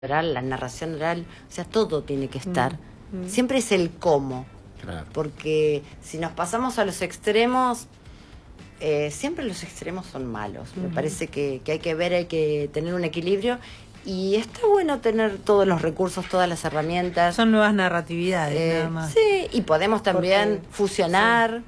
oral, la narración oral, o sea, todo tiene que estar. Siempre es el cómo. Claro. Porque si nos pasamos a los extremos, siempre los extremos son malos. Me parece que hay que ver, hay que tener un equilibrio. Y está bueno tener todos los recursos, todas las herramientas. Son nuevas narratividades, nada más. Sí, y podemos también fusionar,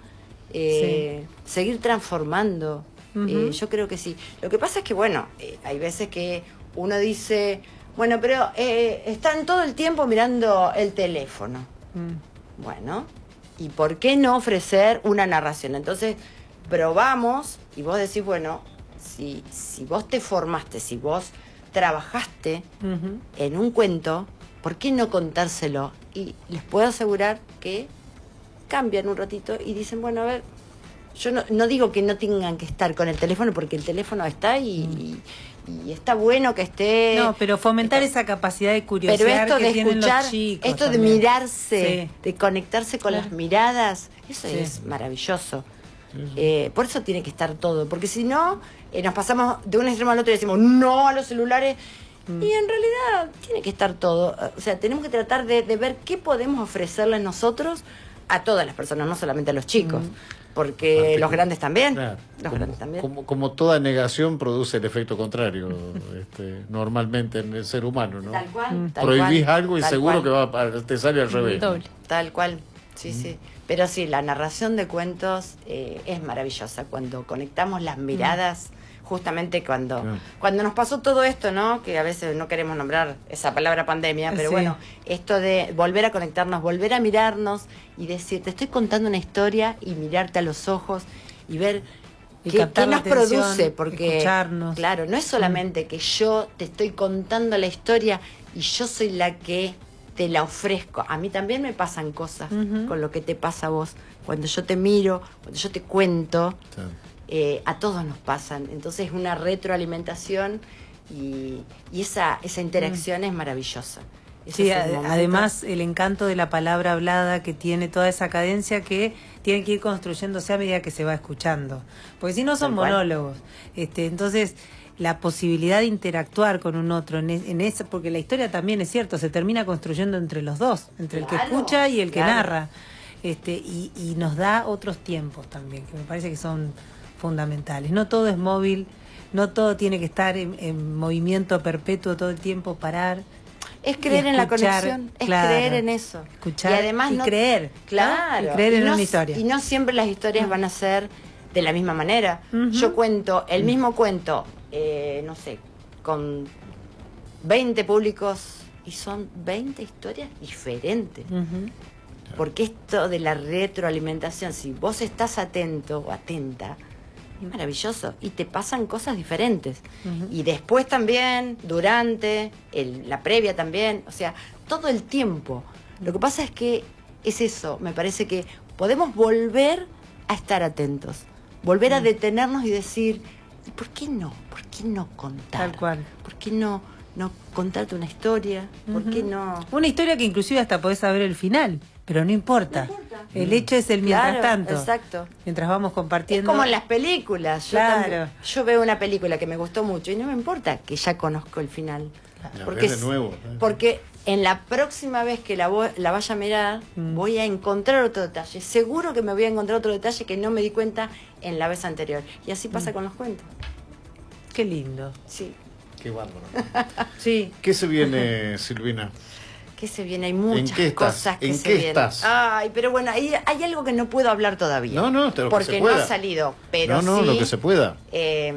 Sí. seguir transformando. Yo creo que sí. Lo que pasa es que, bueno, hay veces que uno dice, bueno, pero están todo el tiempo mirando el teléfono. Bueno, ¿y por qué no ofrecer una narración? Entonces, probamos y vos decís, bueno, si vos te formaste, si vos trabajaste en un cuento, ¿por qué no contárselo? Y les puedo asegurar que cambian un ratito y dicen, bueno, a ver, yo no digo que no tengan que estar con el teléfono, porque el teléfono está y está bueno que esté. No, pero fomentar esa capacidad de curiosidad pero esto que de tienen escuchar, los chicos esto también. de mirarse, Sí. de conectarse con las miradas, eso es maravilloso. Por eso tiene que estar todo, porque si no, nos pasamos de un extremo al otro y decimos no a los celulares, y en realidad tiene que estar todo. O sea, tenemos que tratar de ver qué podemos ofrecerles nosotros a todas las personas, no solamente a los chicos, porque los grandes también. Claro. Grandes también. Como toda negación produce el efecto contrario, normalmente en el ser humano, ¿no? Tal cual. Tal Prohibís cual, algo y tal seguro cual. que te sale al revés. Doble. Tal cual, sí. Pero sí, la narración de cuentos es maravillosa. Cuando conectamos las miradas, justamente cuando nos pasó todo esto, ¿no? Que a veces no queremos nombrar esa palabra pandemia, pero bueno, esto de volver a conectarnos, volver a mirarnos y decir, te estoy contando una historia, y mirarte a los ojos y ver Y qué captar la nos atención, produce, porque escucharnos. claro, no es solamente que yo te estoy contando la historia y yo soy la que te la ofrezco. A mí también me pasan cosas con lo que te pasa a vos. Cuando yo te miro, cuando yo te cuento, a todos nos pasan. Entonces es una retroalimentación y esa interacción es maravillosa. Sí, además el encanto de la palabra hablada, que tiene toda esa cadencia que tiene que ir construyéndose a medida que se va escuchando. Porque si no son monólogos. Entonces, la posibilidad de interactuar con un otro en esa, porque la historia también es cierto, se termina construyendo entre los dos, entre el que escucha y el que narra. Y nos da otros tiempos también, que me parece que son fundamentales. No todo es móvil, no todo tiene que estar en movimiento perpetuo todo el tiempo, parar. Es creer en la conexión, es creer en eso. Escuchar y además creer. Claro. Y creer en una historia. Y no siempre las historias van a ser de la misma manera. Yo cuento el mismo cuento, no sé, con 20 públicos y son 20 historias diferentes. Porque esto de la retroalimentación, si vos estás atento o atenta, es maravilloso y te pasan cosas diferentes. Y después también, durante, la previa también, o sea, todo el tiempo. Lo que pasa es que es eso, me parece que podemos volver a estar atentos, volver a detenernos y decir, ¿y por qué no? ¿Por qué no contar? Tal cual. ¿Por qué no contarte una historia? ¿Por qué no? Una historia que inclusive hasta podés saber el final, pero no importa. El hecho es el mientras tanto. Exacto. Mientras vamos compartiendo. Es como en las películas. Yo veo una película que me gustó mucho y no me importa que ya conozco el final. Porque, de nuevo, porque en la próxima vez que la vaya a mirar, voy a encontrar otro detalle. Seguro que me voy a encontrar otro detalle que no me di cuenta en la vez anterior. Y así pasa con los cuentos. Qué lindo. Sí. Qué bárbaro. Sí. ¿Qué se viene, Silvina? ¿Qué se viene? Hay muchas ¿En qué cosas que ¿En se qué vienen. estás? Ay, pero bueno, hay algo que no puedo hablar todavía. No, pero porque que se no pueda. ha salido. Pero no, sí, lo que se pueda. es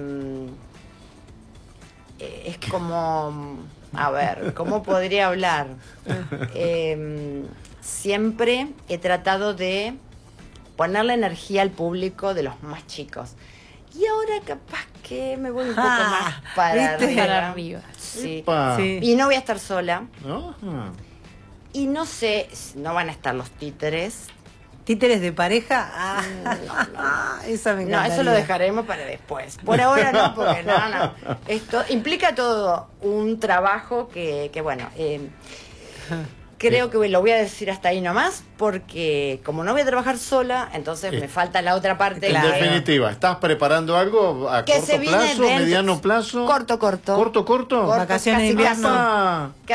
como, a ver, ¿cómo podría hablar? Siempre he tratado de ponerle energía al público de los más chicos. Y ahora capaz que me voy un poco más para arriba. Sí. Sí. Y no voy a estar sola. ¿No? Y no sé, no van a estar los títeres. ¿Títeres de pareja? Esa me encantaría. No, eso lo dejaremos para después. Por ahora no, porque no. Esto implica todo un trabajo que bueno, creo que lo voy a decir hasta ahí nomás, porque como no voy a trabajar sola, entonces me falta la otra parte. En definitiva, ¿estás preparando algo a que corto se viene plazo, mediano plazo? Corto. ¿Corto? Vacaciones de invierno. Ah,